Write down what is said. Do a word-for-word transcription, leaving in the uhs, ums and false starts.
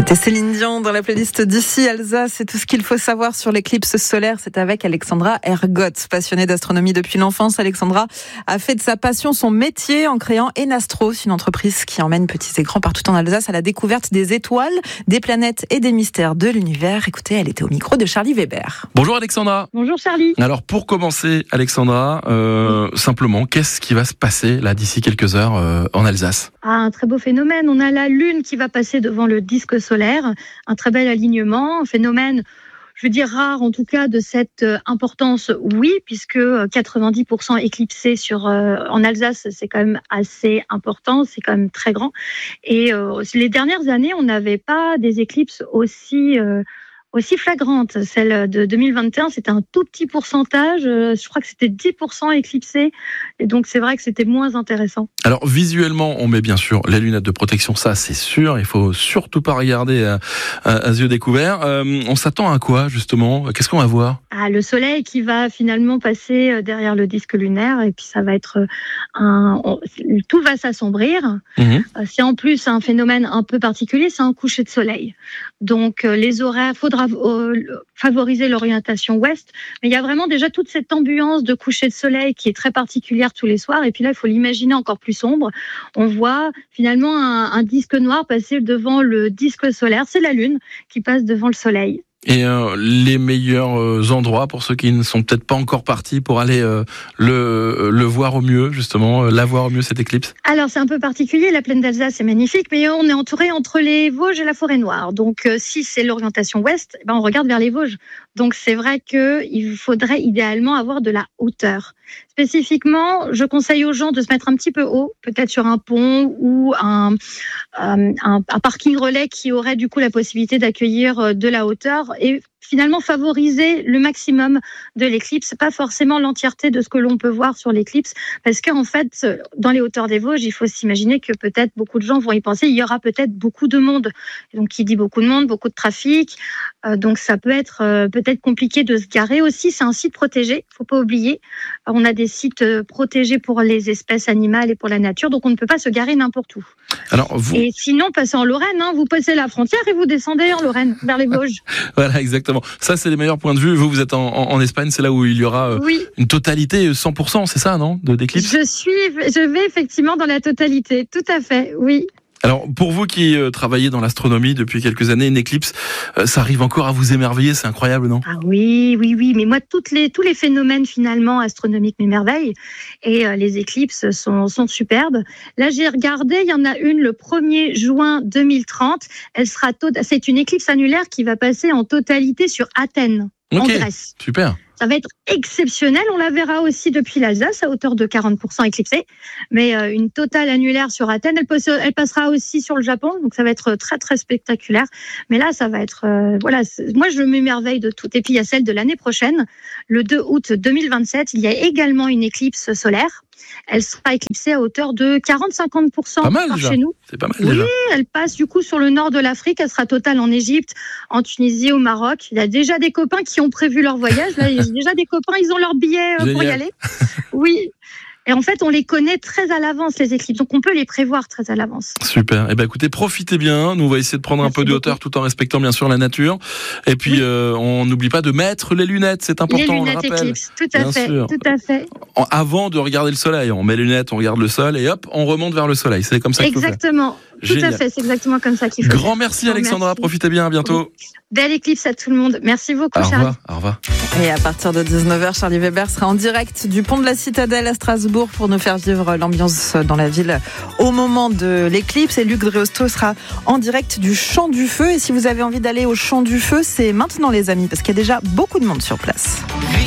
C'était Céline Dion dans la playlist d'ici Alsace. Et tout ce qu'il faut savoir sur l'éclipse solaire, c'est avec Alexandra Ergotte. Passionnée d'astronomie depuis l'enfance, Alexandra a fait de sa passion son métier en créant Enastros, une entreprise qui emmène petits et grands partout en Alsace à la découverte des étoiles, des planètes et des mystères de l'univers. Écoutez, elle était au micro de Charlie Weber. Bonjour Alexandra. Bonjour Charlie. Alors pour commencer Alexandra, euh, simplement, qu'est-ce qui va se passer là d'ici quelques heures euh, en Alsace ? Ah, un très beau phénomène. On a la Lune qui va passer devant le disque solaire. Un très bel alignement. Un phénomène, je veux dire, rare en tout cas de cette importance, oui, puisque quatre-vingt-dix pour cent éclipsé sur, euh, en Alsace, c'est quand même assez important, c'est quand même très grand. Et euh, les dernières années, on n'avait pas des éclipses aussi... Euh, aussi flagrante. Celle de deux mille vingt et un, c'était un tout petit pourcentage. Je crois que c'était dix pour cent éclipsé. Et donc, c'est vrai que c'était moins intéressant. Alors, visuellement, on met bien sûr les lunettes de protection. Ça, c'est sûr. Il faut surtout pas regarder à, à, à yeux découverts. Euh, on s'attend à quoi, justement ? Qu'est-ce qu'on va voir ? Ah, le soleil qui va finalement passer derrière le disque lunaire. Et puis, ça va être un... tout va s'assombrir. Mmh. C'est en plus un phénomène un peu particulier. C'est un coucher de soleil. Donc, les horaires, faudra favoriser l'orientation ouest, mais il y a vraiment déjà toute cette ambiance de coucher de soleil qui est très particulière tous les soirs, et puis là il faut l'imaginer encore plus sombre. On voit finalement un, un disque noir passer devant le disque solaire, c'est la Lune qui passe devant le soleil. Et euh, les meilleurs euh, endroits pour ceux qui ne sont peut-être pas encore partis pour aller euh, le, le voir au mieux, justement, euh, la voir au mieux cette éclipse ? Alors c'est un peu particulier, la plaine d'Alsace est magnifique, mais on est entouré entre les Vosges et la forêt noire. Donc euh, si c'est l'orientation ouest, ben, on regarde vers les Vosges. Donc c'est vrai qu'il faudrait idéalement avoir de la hauteur. Spécifiquement, je conseille aux gens de se mettre un petit peu haut, peut-être sur un pont ou un, un, un parking relais qui aurait du coup la possibilité d'accueillir de la hauteur et finalement favoriser le maximum de l'éclipse, pas forcément l'entièreté de ce que l'on peut voir sur l'éclipse, parce qu'en fait, dans les hauteurs des Vosges, il faut s'imaginer que peut-être beaucoup de gens vont y penser, il y aura peut-être beaucoup de monde. Donc, qui dit beaucoup de monde, beaucoup de trafic, euh, donc ça peut être euh, peut-être compliqué de se garer aussi. C'est un site protégé, faut pas oublier. On a des sites protégés pour les espèces animales et pour la nature, donc on ne peut pas se garer n'importe où. Alors, vous... Et sinon, passez en Lorraine, hein, vous passez la frontière et vous descendez en Lorraine, vers les Vosges. Voilà, exactement. Ça, c'est les meilleurs points de vue. Vous, vous êtes en, en, en Espagne, c'est là où il y aura euh, oui. une totalité cent pour cent, c'est ça, non, de d'éclipse ? Je suis, je vais effectivement dans la totalité, tout à fait, oui. Alors, pour vous qui euh, travaillez dans l'astronomie depuis quelques années, une éclipse, euh, ça arrive encore à vous émerveiller, c'est incroyable, non ? Ah oui, oui, oui, mais moi, toutes les, tous les phénomènes finalement astronomiques m'émerveillent et euh, les éclipses sont, sont superbes. Là, j'ai regardé, il y en a une le premier juin deux mille trente. Elle sera to- c'est une éclipse annulaire qui va passer en totalité sur Athènes, okay, en Grèce. Super. Ça va être exceptionnel. On la verra aussi depuis l'Alsace à hauteur de quarante pour cent éclipsée. Mais euh, une totale annulaire sur Athènes, elle, passe, elle passera aussi sur le Japon. Donc ça va être très, très spectaculaire. Mais là, ça va être... Euh, voilà, moi, je m'émerveille de tout. Et puis, il y a celle de l'année prochaine, le deux août deux mille vingt-sept. Il y a également une éclipse solaire. Elle sera éclipsée à hauteur de quarante à cinquante pour cent pas mal, par déjà. Chez nous. C'est pas mal oui, déjà. Elle passe du coup sur le nord de l'Afrique. Elle sera totale en Égypte, en Tunisie, au Maroc. Il y a déjà des copains qui ont prévu leur voyage. Là, il y a déjà des copains, ils ont leur billet Génial. Pour y aller. Oui. Et en fait, on les connaît très à l'avance, les éclipses. Donc, on peut les prévoir très à l'avance. Super. Eh ben, écoutez, profitez bien. Nous, on va essayer de prendre Merci un peu de hauteur beaucoup. Tout en respectant, bien sûr, la nature. Et puis, oui. euh, on n'oublie pas de mettre les lunettes. C'est important, les lunettes on le rappelle. Éclipse. Tout à bien fait. Sûr. Tout à fait. Avant de regarder le soleil, on met les lunettes, on regarde le sol et hop, on remonte vers le soleil. C'est comme ça qu'il faut faire. Exactement. Tout Génial. à fait. C'est exactement comme ça qu'il faut Grand faire. merci, Alexandra. Merci. Profitez bien. À bientôt. Oui. Belle éclipse à tout le monde. Merci beaucoup, Au Charles. revoir. Au revoir. Et à partir de dix-neuf heures, Charlie Weber sera en direct du pont de la Citadelle à Strasbourg pour nous faire vivre l'ambiance dans la ville au moment de l'éclipse. Et Luc Dreosto sera en direct du Champ du Feu. Et si vous avez envie d'aller au Champ du Feu, c'est maintenant, les amis, parce qu'il y a déjà beaucoup de monde sur place.